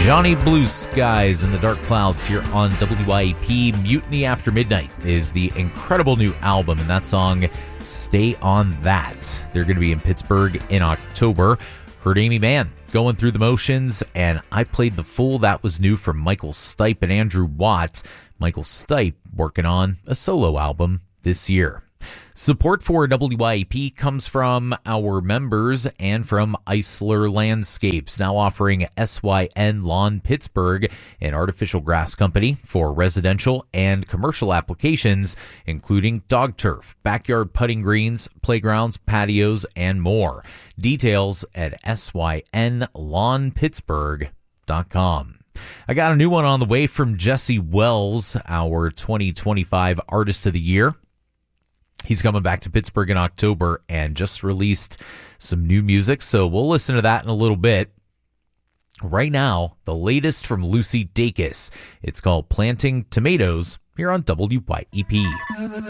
Johnny Blue Skies and the Dark Clouds here on WYAP. Mutiny After Midnight is the incredible new album, and that song, Stay on That. They're going to be in Pittsburgh in October. Heard Amy Mann going through the motions, and I played The Fool. That was new from Michael Stipe and Andrew Watt. Michael Stipe working on a solo album this year. Support for WYAP comes from our members and from Eisler Landscapes, now offering SYN Lawn Pittsburgh, an artificial grass company for residential and commercial applications, including dog turf, backyard putting greens, playgrounds, patios, and more. Details at synlawnpittsburgh.com. I got a new one on the way from Jesse Wells, our 2025 Artist of the Year. He's coming back to Pittsburgh in October and just released some new music, so we'll listen to that in a little bit. Right now, the latest from Lucy Dacus. It's called Planting Tomatoes here on WYAP.